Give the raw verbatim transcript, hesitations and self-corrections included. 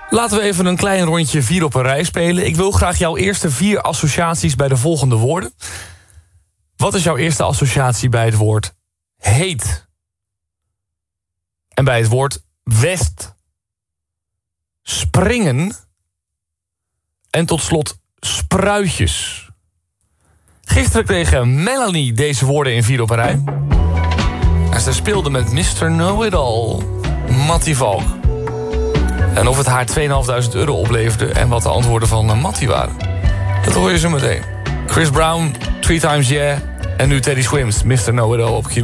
Laten we even een klein rondje vier op een rij spelen. Ik wil graag jouw eerste vier associaties bij de volgende woorden. Wat is jouw eerste associatie bij het woord heet? En bij het woord west? Springen? En tot slot spruitjes. Gisteren kreeg Melanie deze woorden in vier op een rij. En ze speelde met mister Know-it-all, Mattie Valk. En of het haar tweeduizend vijfhonderd euro opleverde en wat de antwoorden van Mattie waren. Dat hoor je zo meteen. Chris Brown, Three Times Yeah. En nu Teddy Swims, mister Know-it-all op Q.